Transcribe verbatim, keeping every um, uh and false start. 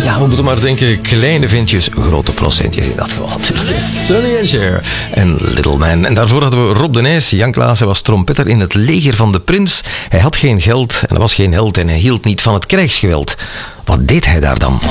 Ja, we moeten maar denken, kleine ventjes, grote procentjes in dat geval. Sonny and Cher en Little Man. En daarvoor hadden we Rob de Nijs. Jan Klaassen was trompetter in het leger van de prins. Hij had geen geld en hij was geen held en hij hield niet van het krijgsgeweld. Wat deed hij daar dan?